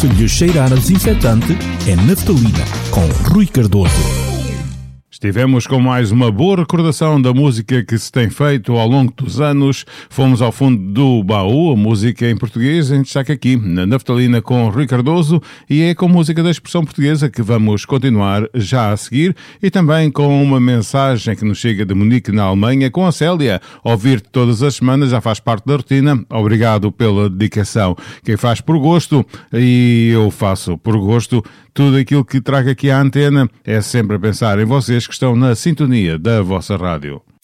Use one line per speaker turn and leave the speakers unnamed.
Se lhe cheirar a desinfetante, é naftalina, com Rui Cardoso.
Estivemos com mais uma boa recordação da música que se tem feito ao longo dos anos. Fomos ao fundo do baú, a música em português, em destaque aqui na Naftalina com Rui Cardoso, e é com música da expressão portuguesa que vamos continuar já a seguir, e também com uma mensagem que nos chega de Munique, na Alemanha, com a Célia. Ouvir-te todas as semanas já faz parte da rotina. Obrigado pela dedicação. Quem faz por gosto, e eu faço por gosto, tudo aquilo que trago aqui à antena é sempre a pensar em vocês que estão na sintonia da vossa rádio.